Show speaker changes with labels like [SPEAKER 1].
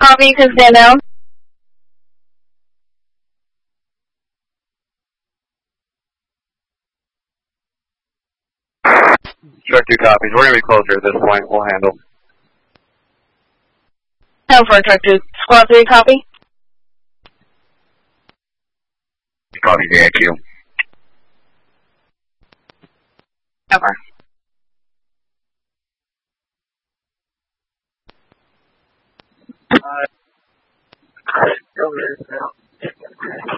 [SPEAKER 1] copy, you can stand down.
[SPEAKER 2] Truck 2 copies. We're going to be closer at this point. We'll handle.
[SPEAKER 1] No for Truck 2. Squad 3, copy.
[SPEAKER 2] Copy JIQ.
[SPEAKER 1] Over.
[SPEAKER 3] Go there now.